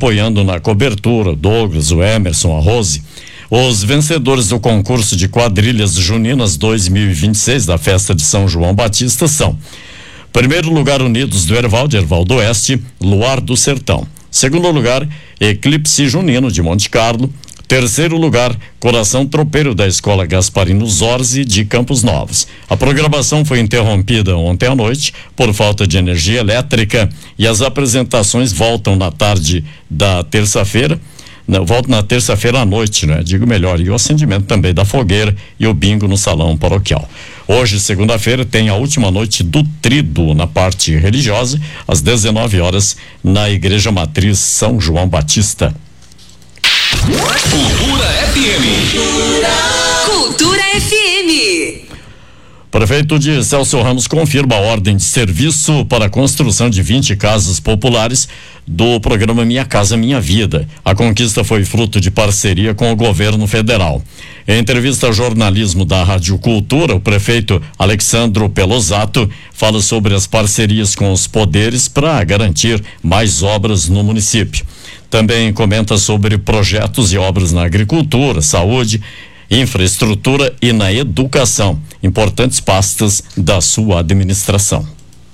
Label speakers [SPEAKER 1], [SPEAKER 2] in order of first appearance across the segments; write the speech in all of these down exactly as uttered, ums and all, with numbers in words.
[SPEAKER 1] apoiando na cobertura, Douglas, o Emerson, a Rose. Os vencedores do concurso de quadrilhas juninas dois mil e vinte e seis da festa de São João Batista são: primeiro lugar, Unidos do Hervaldo, Hervaldo Oeste, Luar do Sertão. Segundo lugar, Eclipse Junino de Monte Carlo. Terceiro lugar, Coração Tropeiro da Escola Gasparino Zorzi de Campos Novos. A programação foi interrompida ontem à noite por falta de energia elétrica e as apresentações voltam na tarde da terça-feira. Não, volto na terça-feira à noite, né? Digo melhor, e o acendimento também da fogueira e o bingo no salão paroquial. Hoje, segunda-feira, tem a última noite do Tríduo na parte religiosa, às dezenove horas, na Igreja Matriz São João Batista.
[SPEAKER 2] Cultura F M.
[SPEAKER 3] Cultura F M.
[SPEAKER 1] Prefeito de Celso Ramos confirma a ordem de serviço para a construção de vinte casas populares do programa Minha Casa Minha Vida. A conquista foi fruto de parceria com o governo federal. Em entrevista ao jornalismo da Rádio Cultura, o prefeito Alexandro Pelosato fala sobre as parcerias com os poderes para garantir mais obras no município. Também comenta sobre projetos e obras na agricultura, saúde, infraestrutura e na educação, importantes pastas da sua administração.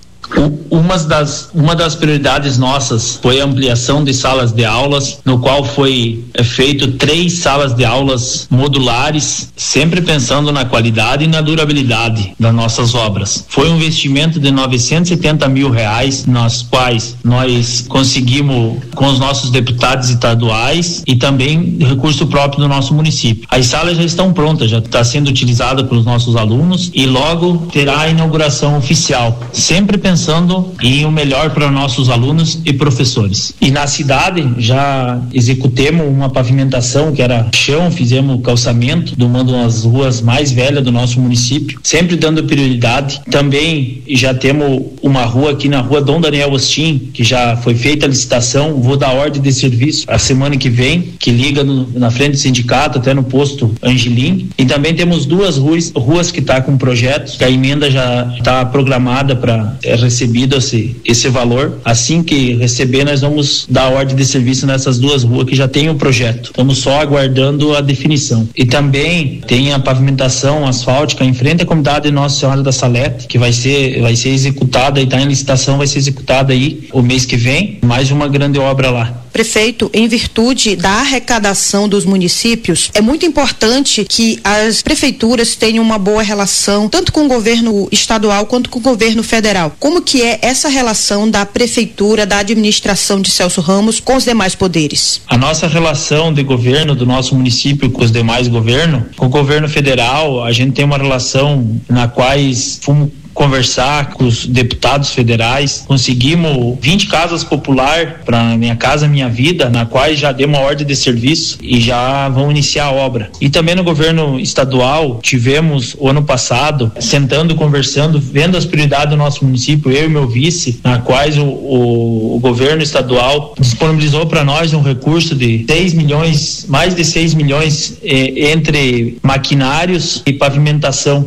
[SPEAKER 4] Uma das, uma das prioridades nossas foi a ampliação de salas de aulas, no qual foi é, feito três salas de aulas modulares, sempre pensando na qualidade e na durabilidade das nossas obras. Foi um investimento de novecentos e setenta mil reais, nas quais nós conseguimos com os nossos deputados estaduais e também recurso próprio do nosso município. As salas já estão prontas, já está sendo utilizada pelos nossos alunos e logo terá a inauguração oficial, sempre pensando pensando em o melhor para nossos alunos e professores. E na cidade já executemos uma pavimentação que era chão, fizemos calçamento de uma das ruas mais velhas do nosso município, sempre dando prioridade. Também já temos uma rua aqui na rua Dom Daniel Ostin, que já foi feita a licitação, vou dar ordem de serviço a semana que vem, que liga no, na frente do sindicato até no posto Angelim. E também temos duas ruas, ruas que está com projetos, que a emenda já está programada para recebido esse, esse valor. Assim que receber, nós vamos dar ordem de serviço nessas duas ruas que já tem o projeto. Estamos só aguardando a definição. E também tem a pavimentação asfáltica em frente à comunidade Nossa Senhora da Salete, que vai ser, vai ser executada e está em licitação, vai ser executada aí o mês que vem. Mais uma grande obra lá.
[SPEAKER 5] Prefeito, em virtude da arrecadação dos municípios, é muito importante que as prefeituras tenham uma boa relação, tanto com o governo estadual quanto com o governo federal. Como que é essa relação da prefeitura, da administração de Celso Ramos com os demais poderes?
[SPEAKER 4] A nossa relação de governo do nosso município com os demais governos, com o governo federal, a gente tem uma relação na quais fomos conversar com os deputados federais, conseguimos vinte casas popular para Minha Casa Minha Vida, na qual já deu uma ordem de serviço e já vão iniciar a obra. E também no governo estadual, tivemos o ano passado, sentando, conversando, vendo as prioridades do nosso município, eu e meu vice, na quais o, o, o governo estadual disponibilizou para nós um recurso de seis milhões, mais de seis milhões eh, entre maquinários e pavimentação.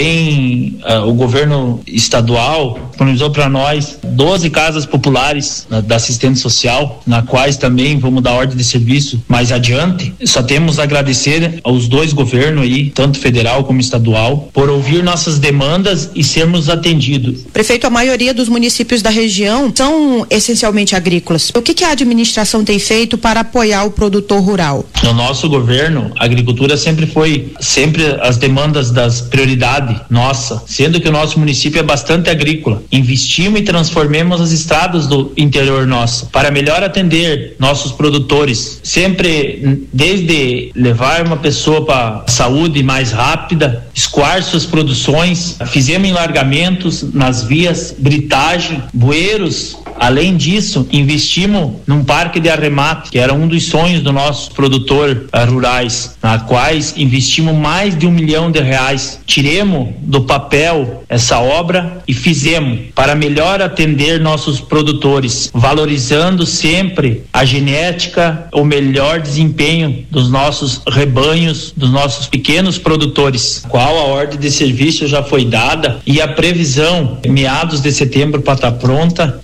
[SPEAKER 4] Também uh, o governo estadual disponibilizou para nós doze casas populares uh, da assistente social, na quais também vamos dar ordem de serviço mais adiante. Só temos a agradecer aos dois governos aí, tanto federal como estadual, por ouvir nossas demandas e sermos atendidos.
[SPEAKER 5] Prefeito, a maioria dos municípios da região são essencialmente agrícolas. O que, que a administração tem feito para apoiar o produtor rural?
[SPEAKER 4] No nosso governo, a agricultura sempre foi, sempre as demandas das prioridades nossa, sendo que o nosso município é bastante agrícola. Investimos e transformemos as estradas do interior nosso para melhor atender nossos produtores. Sempre, desde levar uma pessoa para saúde mais rápida, escoar suas produções, fizemos enlargamentos nas vias, britagem, bueiros. Além disso, investimos num parque de arremate, que era um dos sonhos do nosso produtor uh, rurais, na quais investimos mais de um milhão de reais. Tiremos do papel essa obra e fizemos para melhor atender nossos produtores, valorizando sempre a genética, o melhor desempenho dos nossos rebanhos, dos nossos pequenos produtores. Qual a ordem de serviço já foi dada e a previsão, meados de setembro, para estar pronta, para melhor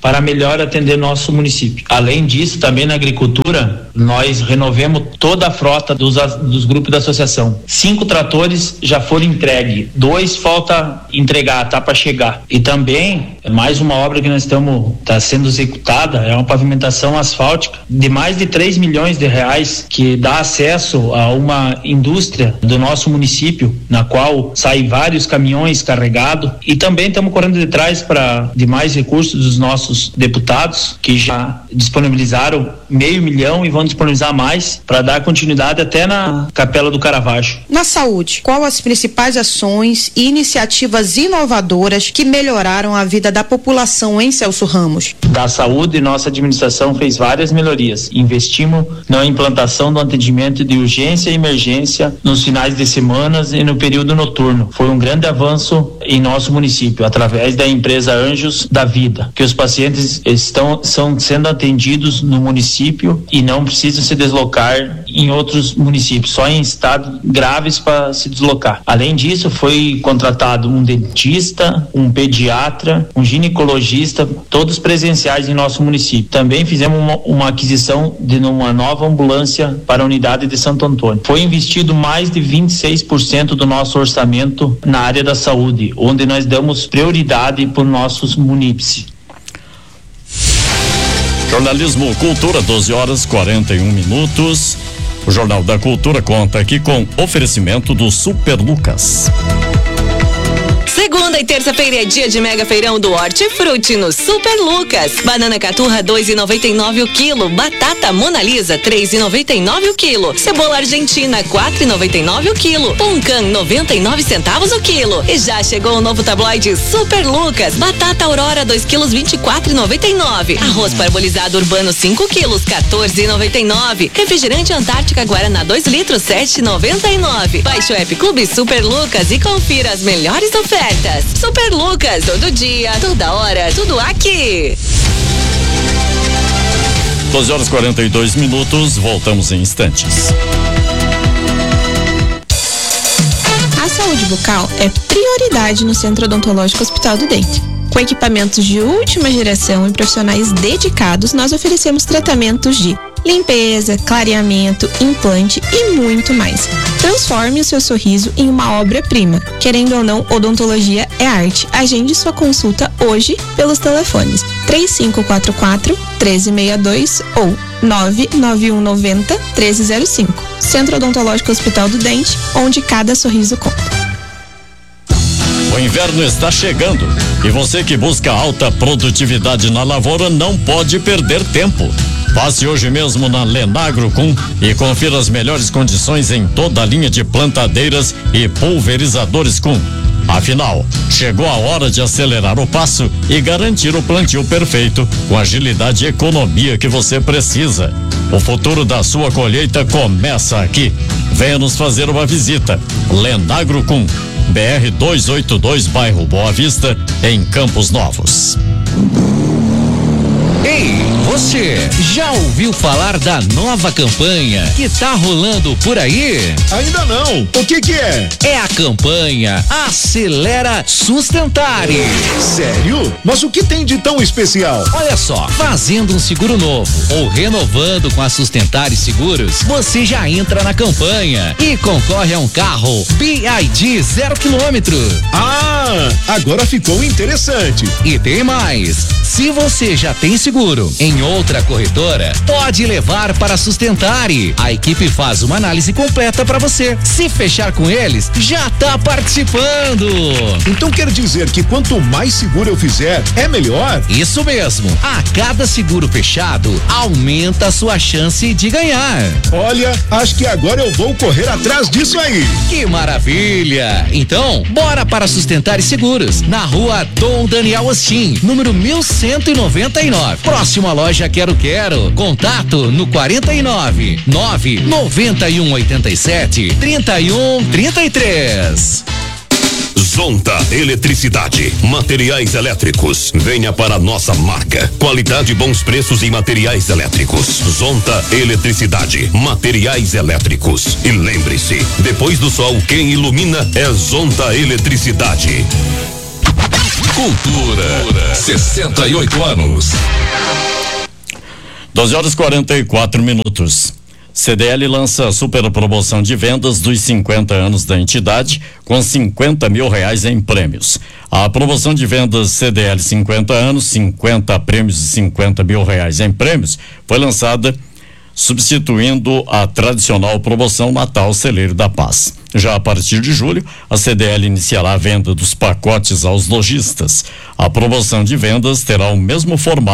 [SPEAKER 4] melhor atender nosso município. Além disso, também na agricultura, nós renovemos toda a frota dos, dos grupos da associação. Cinco tratores já foram entregues, dois falta entregar, tá para chegar. E também, mais uma obra que nós estamos, está sendo executada, é uma pavimentação asfáltica de mais de três milhões de reais, que dá acesso a uma indústria do nosso município, na qual saem vários caminhões carregados, e também estamos correndo de trás para de mais recursos dos nossos deputados, que já disponibilizaram meio milhão e vão disponibilizar mais para dar continuidade até na Capela do Caravaggio.
[SPEAKER 5] Na saúde, qual as principais ações e iniciativas inovadoras que melhoraram a vida da população em Celso Ramos?
[SPEAKER 4] Da saúde, nossa administração fez várias melhorias. Investimos na implantação do atendimento de urgência e emergência nos finais de semanas e no período noturno. Foi um grande avanço em nosso município, através da empresa Anjos da Vida, que os pacientes estão são sendo atendidos no município e não precisam se deslocar em outros municípios, só em estados graves para se deslocar. Além disso, foi contratado um dentista, um pediatra, um ginecologista, todos presenciais em nosso município. Também fizemos uma, uma aquisição de uma nova ambulância para a unidade de Santo Antônio. Foi investido mais de vinte e seis por cento do nosso orçamento na área da saúde, onde nós damos prioridade para os nossos munícipes.
[SPEAKER 1] Jornalismo Cultura, doze horas e quarenta e um minutos. O Jornal da Cultura conta aqui com oferecimento do Super Lucas.
[SPEAKER 3] Segunda e terça-feira é dia de mega feirão do Hortifruti no Super Lucas. Banana caturra dois e noventa e nove o quilo, batata Mona Lisa três e noventa e nove o quilo, cebola argentina quatro e noventa e nove o quilo, puncan noventa e nove centavos o quilo. E já chegou o novo tabloide Super Lucas, batata Aurora dois quilos vinte e quatro e noventa e nove, arroz parbolizado urbano cinco quilos quatorze e noventa e nove, refrigerante Antártica Guaraná dois litros sete e noventa e nove. Baixe o app Clube Super Lucas e confira as melhores ofertas. Super Lucas, todo dia, toda hora, tudo aqui.
[SPEAKER 1] doze horas e quarenta e dois minutos, voltamos em instantes.
[SPEAKER 2] A saúde bucal é prioridade no Centro Odontológico Hospital do Dente. Com equipamentos de última geração e profissionais dedicados, nós oferecemos tratamentos de limpeza, clareamento, implante e muito mais. Transforme o seu sorriso em uma obra-prima. Querendo ou não, odontologia é arte. Agende sua consulta hoje pelos telefones três cinco quatro quatro, um três seis dois ou nove nove um nove zero, um três zero cinco. Centro Odontológico Hospital do Dente, onde cada sorriso conta.
[SPEAKER 1] O inverno está chegando e você que busca alta produtividade na lavoura não pode perder tempo. Passe hoje mesmo na Lenagrocum e confira as melhores condições em toda a linha de plantadeiras e pulverizadores Cum. Afinal, chegou a hora de acelerar o passo e garantir o plantio perfeito com a agilidade e economia que você precisa. O futuro da sua colheita começa aqui. Venha nos fazer uma visita. Lenagrocum, B R duzentos e oitenta e dois, bairro Boa Vista, em Campos Novos.
[SPEAKER 6] Ei, você já ouviu falar da nova campanha que tá rolando por aí?
[SPEAKER 7] Ainda não. O que que é?
[SPEAKER 6] É a campanha Acelera Sustentare.
[SPEAKER 7] Sério? Mas o que tem de tão especial?
[SPEAKER 6] Olha só, fazendo um seguro novo ou renovando com a Sustentare Seguros, você já entra na campanha e concorre a um carro B I D zero quilômetro.
[SPEAKER 7] Ah, agora ficou interessante.
[SPEAKER 6] E tem mais. Se você já tem seguro em outra corretora, pode levar para a Sustentare. A equipe faz uma análise completa para você. Se fechar com eles, já tá participando.
[SPEAKER 7] Então quer dizer que quanto mais seguro eu fizer, é melhor?
[SPEAKER 6] Isso mesmo. A cada seguro fechado, aumenta a sua chance de ganhar.
[SPEAKER 7] Olha, acho que agora eu vou correr atrás disso aí.
[SPEAKER 6] Que maravilha! Então, bora para Sustentare Seguros, na rua Dom Daniel Ostin, número mil cento e noventa e nove. Próxima loja Quero Quero. Contato no quarenta e nove, nove noventa e um oitenta e sete, trinta e um trinta e três.
[SPEAKER 8] Zonta Eletricidade, materiais elétricos. Venha para nossa marca. Qualidade e bons preços em materiais elétricos. Zonta Eletricidade, materiais elétricos. E lembre-se, depois do sol, quem ilumina é Zonta Eletricidade. Cultura, sessenta e oito anos.
[SPEAKER 1] doze horas e quarenta e quatro minutos. C D L lança super promoção de vendas dos cinquenta anos da entidade com cinquenta mil reais em prêmios. A promoção de vendas C D L cinquenta anos, cinquenta prêmios e cinquenta mil reais em prêmios foi lançada substituindo a tradicional promoção Natal Celeiro da Paz. Já a partir de julho, a C D L iniciará a venda dos pacotes aos lojistas. A promoção de vendas terá o mesmo formato